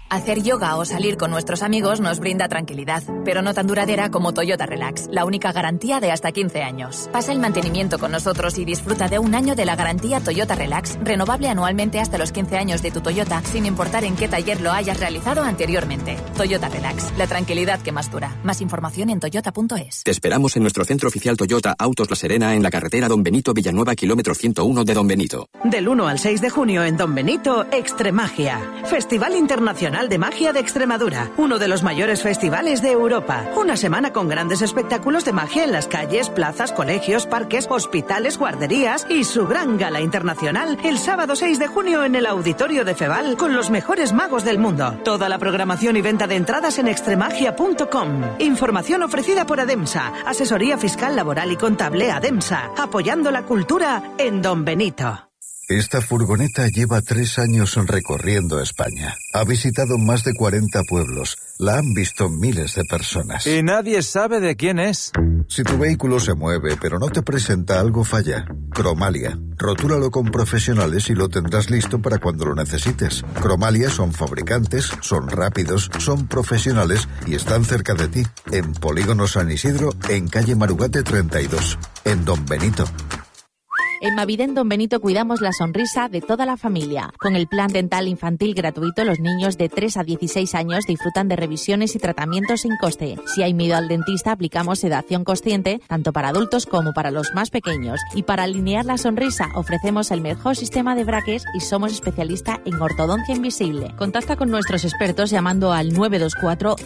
Hacer yoga o salir con nuestros amigos nos brinda tranquilidad, pero no tan duradera como Toyota Relax, la única garantía de hasta 15 años. Pasa el mantenimiento con nosotros y disfruta de un año de la garantía Toyota Relax, renovable anualmente hasta los 15 años de tu Toyota, sin importar en qué taller lo hayas realizado anteriormente. Toyota Relax, la tranquilidad que más dura. Más información en toyota.es. Te esperamos en nuestro centro oficial Toyota Autos La Serena, en la carretera Don Benito Villanueva, kilómetro 101 de Don Benito. Del 1 al 6 de junio en Don Benito, Extremagia, Festival Internacional de Magia de Extremadura, uno de los mayores festivales de Europa. Una semana con grandes espectáculos de magia en las calles, plazas, colegios, parques, hospitales, guarderías y su gran gala internacional el sábado 6 de junio en el Auditorio de Feval con los mejores magos del mundo. Toda la programación y venta de entradas en extremagia.com. Información ofrecida por Ademsa, asesoría fiscal, laboral y contable Ademsa, apoyando la cultura en Don Benito. Esta furgoneta lleva 3 años recorriendo España. Ha visitado más de 40 pueblos. La han visto miles de personas. Y nadie sabe de quién es. Si tu vehículo se mueve pero no te presenta, algo falla. Cromalia. Rotúralo con profesionales y lo tendrás listo para cuando lo necesites. Cromalia son fabricantes, son rápidos, son profesionales y están cerca de ti. En Polígono San Isidro, en calle Marugate 32. En Don Benito. En Maviden Don Benito cuidamos la sonrisa de toda la familia. Con el plan dental infantil gratuito, los niños de 3 a 16 años disfrutan de revisiones y tratamientos sin coste. Si hay miedo al dentista, aplicamos sedación consciente, tanto para adultos como para los más pequeños. Y para alinear la sonrisa, ofrecemos el mejor sistema de braques y somos especialistas en ortodoncia invisible. Contacta con nuestros expertos llamando al 924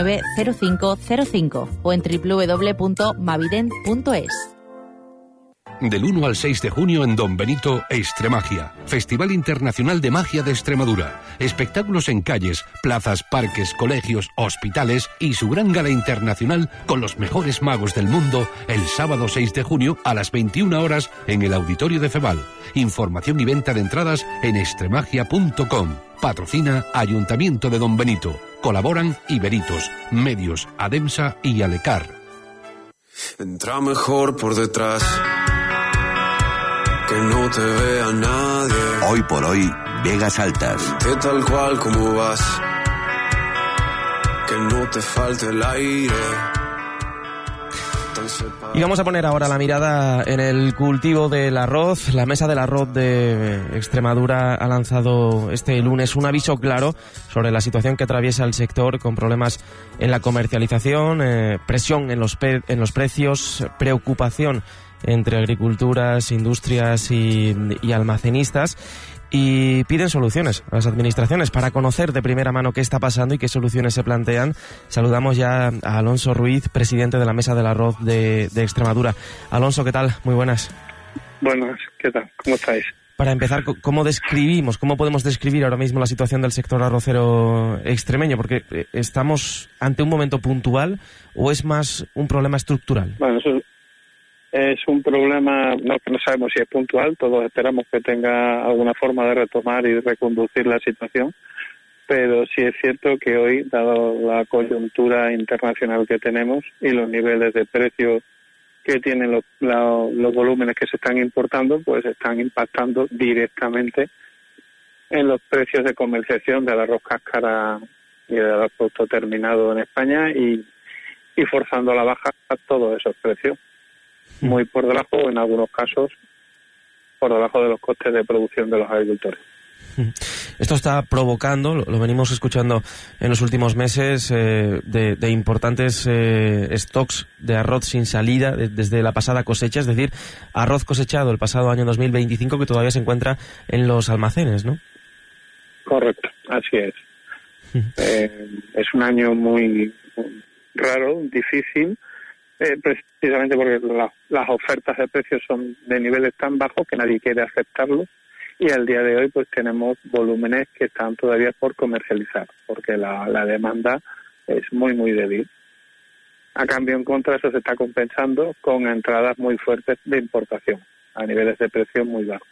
090505 o en www.maviden.es. Del 1 al 6 de junio en Don Benito, Extremagia, Festival Internacional de Magia de Extremadura. Espectáculos en calles, plazas, parques, colegios, hospitales y su gran gala internacional con los mejores magos del mundo el sábado 6 de junio a las 21 horas en el Auditorio de Feval. Información y venta de entradas en extremagia.com. Patrocina Ayuntamiento de Don Benito. Colaboran Iberitos, Medios, Ademsa y Alecar. Entra mejor por detrás, que no te vea nadie. Hoy por hoy, Vegas Altas. Que tal cual como vas, que no te falte el aire. Y vamos a poner ahora la mirada en el cultivo del arroz. La Mesa del Arroz de Extremadura ha lanzado este lunes un aviso claro sobre la situación que atraviesa el sector, con problemas en la comercialización, presión en los precios, preocupación entre agriculturas, industrias y almacenistas, y piden soluciones a las administraciones. Para conocer de primera mano qué está pasando y qué soluciones se plantean, saludamos ya a Alonso Ruiz, presidente de la Mesa del Arroz de Extremadura. Alonso, ¿qué tal? Muy buenas. Buenas, ¿qué tal? ¿Cómo estáis? Para empezar, ¿cómo podemos describir ahora mismo la situación del sector arrocero extremeño? Porque ¿estamos ante un momento puntual o es más un problema estructural? Bueno, eso es un problema que no sabemos si es puntual. Todos esperamos que tenga alguna forma de retomar y reconducir la situación, pero sí es cierto que hoy, dado la coyuntura internacional que tenemos y los niveles de precio que tienen los volúmenes que se están importando, pues están impactando directamente en los precios de comercialización del arroz cáscara y del arroz producto terminado en España y forzando a la baja a todos esos precios, muy por debajo, en algunos casos, por debajo de los costes de producción de los agricultores. Esto está provocando, lo venimos escuchando en los últimos meses, de importantes stocks de arroz sin salida desde la pasada cosecha, es decir, arroz cosechado el pasado año 2025 que todavía se encuentra en los almacenes, ¿no? Correcto, así es. Es un año muy raro, difícil, precisamente porque las ofertas de precios son de niveles tan bajos que nadie quiere aceptarlos. Y al día de hoy pues tenemos volúmenes que están todavía por comercializar, porque la demanda es muy, muy débil. A cambio, en contra, eso se está compensando con entradas muy fuertes de importación, a niveles de precio muy bajos.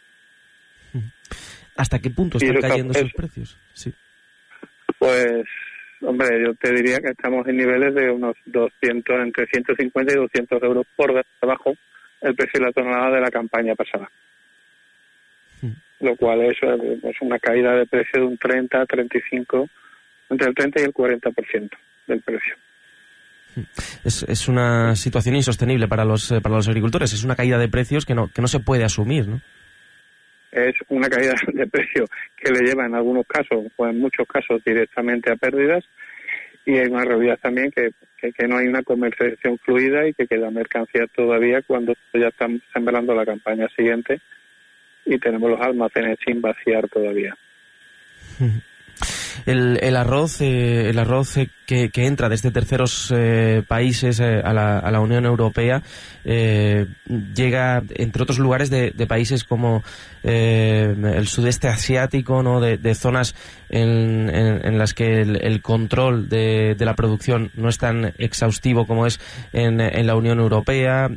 ¿Hasta qué punto están cayendo esos precios? Sí. Pues, hombre, yo te diría que estamos en niveles de unos 200, entre 150 y 200 euros por debajo el precio de la tonelada de la campaña pasada. Lo cual es una caída de precio de un 30 a 35% entre el 30 y el 40% del precio. Es una situación insostenible para los agricultores. Es una caída de precios que no se puede asumir, ¿no? Es una caída de precio que le lleva en algunos casos, o en muchos casos, directamente a pérdidas, y hay una realidad también que no hay una comercialización fluida y que queda mercancía todavía cuando ya están sembrando la campaña siguiente y tenemos los almacenes sin vaciar todavía. El arroz que entra desde terceros países a la Unión Europea llega, entre otros lugares, de países como el sudeste asiático, ¿no? De zonas en las que el control de la producción no es tan exhaustivo como es en la Unión Europea,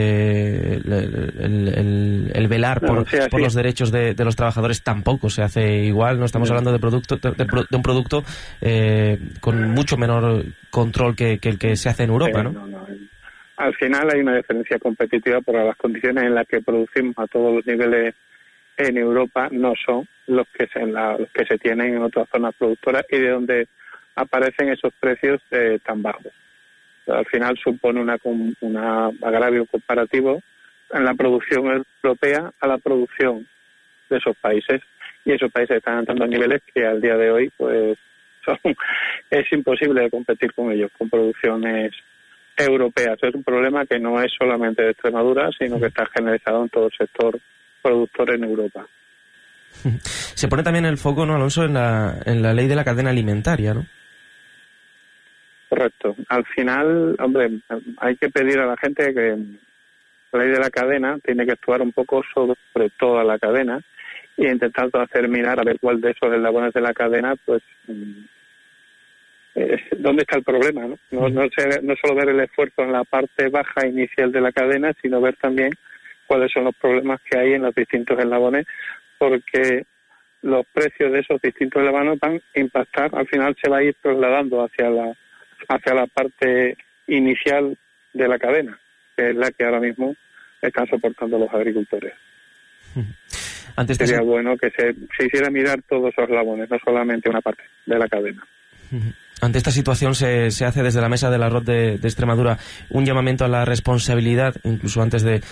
el velar por los derechos de los trabajadores tampoco se hace igual, no estamos hablando de un producto con mucho menor control que el que se hace en Europa, ¿no? Al final hay una diferencia competitiva por las condiciones en las que producimos a todos los niveles en Europa no son los que se tienen en otras zonas productoras y de donde aparecen esos precios tan bajos. Al final supone un agravio comparativo en la producción europea a la producción de esos países, y esos países están entrando a niveles que al día de hoy pues es imposible de competir con ellos, con producciones europeas. Es un problema que no es solamente de Extremadura, sino que está generalizado en todo el sector productor en Europa. Se pone también el foco, ¿no, Alonso, en la ley de la cadena alimentaria, ¿no? Correcto. Al final, hombre, hay que pedir a la gente que la ley de la cadena tiene que actuar un poco sobre toda la cadena y intentando hacer mirar a ver cuál de esos eslabones de la cadena, pues, dónde está el problema, ¿no? No solo ver el esfuerzo en la parte baja inicial de la cadena, sino ver también cuáles son los problemas que hay en los distintos eslabones, porque los precios de esos distintos eslabones van a impactar, al final se va a ir trasladando hacia la parte inicial de la cadena, que es la que ahora mismo están soportando los agricultores. Sería bueno que se hiciera mirar todos esos eslabones, no solamente una parte de la cadena. Ante esta situación se hace desde la Mesa del Arroz de Extremadura un llamamiento a la responsabilidad, incluso antes de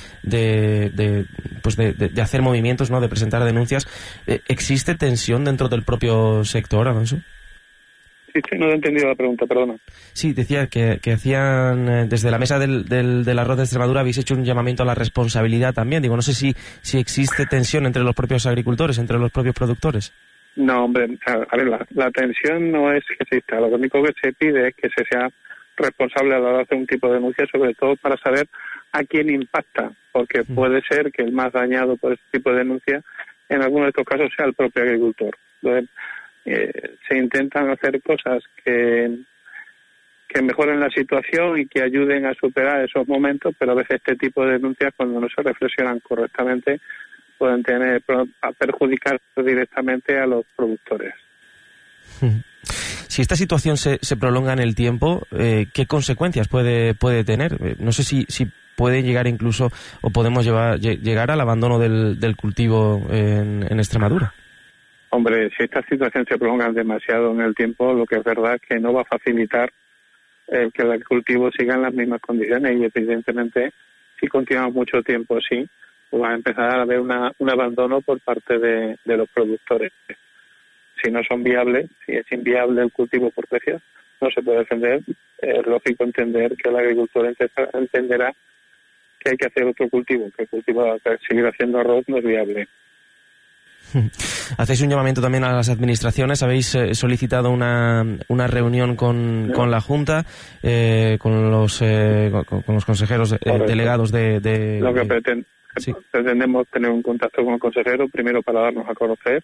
hacer movimientos, ¿no? De presentar denuncias. ¿Existe tensión dentro del propio sector, Alonso? Sí, no he entendido la pregunta, perdona. Sí, decía que hacían desde la Mesa del Arroz de Extremadura habéis hecho un llamamiento a la responsabilidad también. Digo, no sé si existe tensión entre los propios agricultores, entre los propios productores. No, hombre, a ver, la tensión no es que exista. Lo único que se pide es que se sea responsable a la hora de hacer un tipo de denuncia, sobre todo para saber a quién impacta, porque puede ser que el más dañado por este tipo de denuncia en algunos de estos casos sea el propio agricultor. Entonces, se intentan hacer cosas que mejoren la situación y que ayuden a superar esos momentos, pero a veces este tipo de denuncias, cuando no se reflexionan correctamente, pueden perjudicar directamente a los productores. Si esta situación se prolonga en el tiempo, ¿qué consecuencias puede tener? No sé si puede llegar incluso, o podemos llegar al abandono del cultivo en Extremadura. Hombre, si esta situación se prolonga demasiado en el tiempo, lo que es verdad es que no va a facilitar que el cultivo siga en las mismas condiciones, y evidentemente si continuamos mucho tiempo así, pues va a empezar a haber un abandono por parte de los productores. Si no son viables, si es inviable el cultivo por precios, no se puede defender. Es lógico entender que el agricultor entenderá que hay que hacer otro cultivo, que el cultivo de seguir haciendo arroz no es viable. Hacéis un llamamiento también a las administraciones. Habéis solicitado una reunión con la Junta, con los consejeros delegados de... Lo que pretendemos tener un contacto con el consejero, primero para darnos a conocer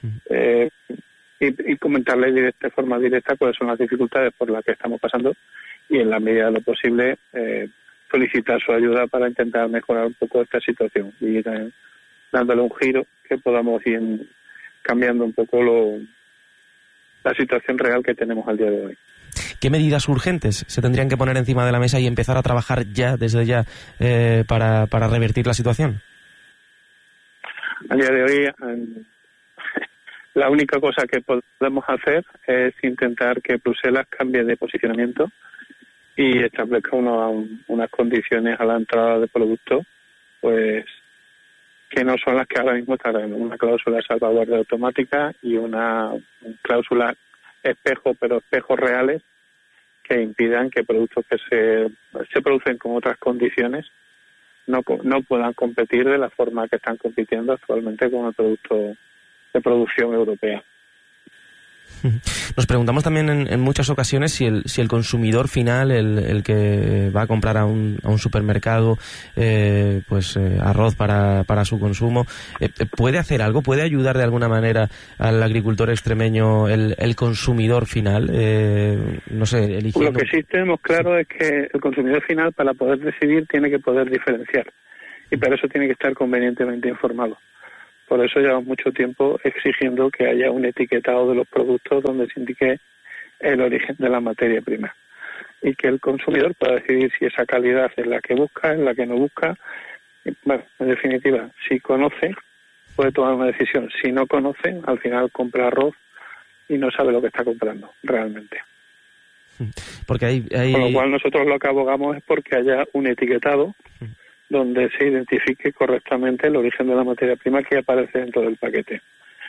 y comentarle de forma directa cuáles son las dificultades por las que estamos pasando, y en la medida de lo posible solicitar su ayuda para intentar mejorar un poco esta situación y dándole un giro que podamos ir cambiando un poco la situación real que tenemos al día de hoy. ¿Qué medidas urgentes se tendrían que poner encima de la mesa y empezar a trabajar desde ya para revertir la situación? Al día de hoy La única cosa que podemos hacer es intentar que Bruselas cambie de posicionamiento y establezca unas condiciones a la entrada de productos, pues que no son las que ahora mismo están, una cláusula de salvaguardia automática y una cláusula espejo, pero espejos reales que impidan que productos que se producen con otras condiciones no puedan competir de la forma que están compitiendo actualmente con el producto de producción europea. Nos preguntamos también en muchas ocasiones si el consumidor final, el que va a comprar a un supermercado arroz para su consumo, ¿puede hacer algo? ¿Puede ayudar de alguna manera al agricultor extremeño el consumidor final? No sé, eligiendo... Lo que sí tenemos claro es que el consumidor final, para poder decidir, tiene que poder diferenciar, y para eso tiene que estar convenientemente informado. Por eso llevamos mucho tiempo exigiendo que haya un etiquetado de los productos donde se indique el origen de la materia prima y que el consumidor pueda decidir si esa calidad es la que busca, es la que no busca. Bueno, en definitiva, si conoce, puede tomar una decisión. Si no conoce, al final compra arroz y no sabe lo que está comprando realmente. Porque hay... Con lo cual nosotros lo que abogamos es porque haya un etiquetado donde se identifique correctamente el origen de la materia prima que aparece dentro del paquete.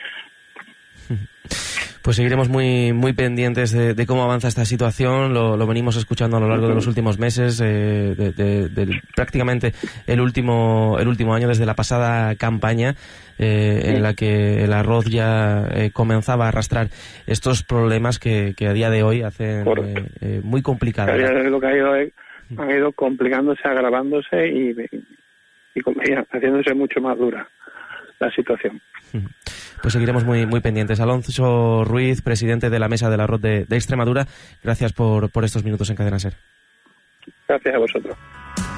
Pues seguiremos muy muy pendientes de cómo avanza esta situación. Lo venimos escuchando a lo largo de los últimos meses, de prácticamente el último año, desde la pasada campaña, en la que el arroz ya comenzaba a arrastrar estos problemas que a día de hoy hacen muy complicado. Lo que ha ido complicándose, agravándose y haciéndose mucho más dura la situación. Pues seguiremos muy muy pendientes. Alonso Ruiz, presidente de la Mesa del Arroz de Extremadura, gracias por estos minutos en Cadena SER. Gracias a vosotros.